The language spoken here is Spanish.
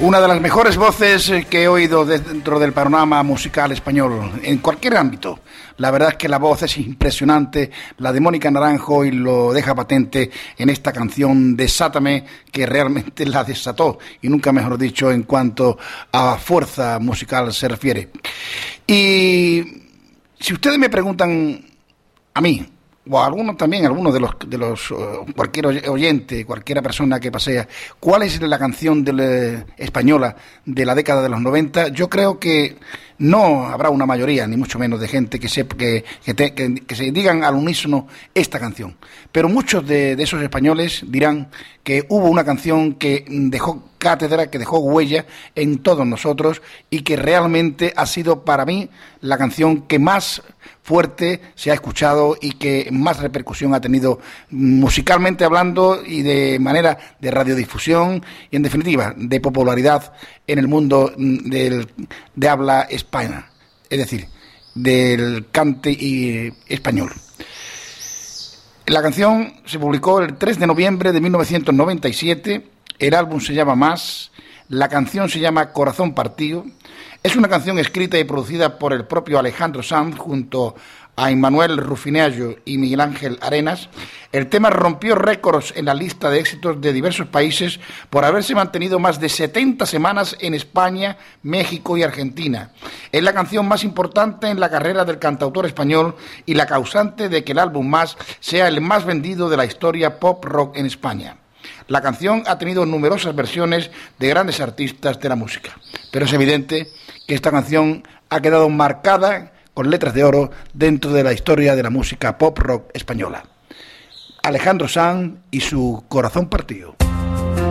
Una de las mejores voces que he oído dentro del panorama musical español, en cualquier ámbito. La verdad es que la voz es impresionante, la de Mónica Naranjo, y lo deja patente en esta canción Desátame, que realmente la desató, y nunca mejor dicho en cuanto a fuerza musical se refiere. Y si ustedes me preguntan a mí, o a algunos también, algunos de los cualquier oyente, cualquiera persona que pasea, ¿cuál es la canción española de la década de los 90? Yo creo que no habrá una mayoría, ni mucho menos, de gente que se digan al unísono esta canción. Pero muchos de esos españoles dirán que hubo una canción que dejó cátedra, que dejó huella en todos nosotros, y que realmente ha sido para mí la canción que más fuerte se ha escuchado y que más repercusión ha tenido musicalmente hablando y de manera de radiodifusión y, en definitiva, de popularidad en el mundo de habla hispana, es decir, del cante español. La canción se publicó el 3 de noviembre de 1997, el álbum se llama Más, la canción se llama Corazón Partido. Es una canción escrita y producida por el propio Alejandro Sanz junto a Emmanuel Rufineallo y Miguel Ángel Arenas. El tema rompió récords en la lista de éxitos de diversos países por haberse mantenido más de 70 semanas en España, México y Argentina. Es la canción más importante en la carrera del cantautor español y la causante de que el álbum Más sea el más vendido de la historia pop rock en España. La canción ha tenido numerosas versiones de grandes artistas de la música, pero es evidente que esta canción ha quedado marcada con letras de oro dentro de la historia de la música pop rock española. Alejandro Sanz y su Corazón Partido.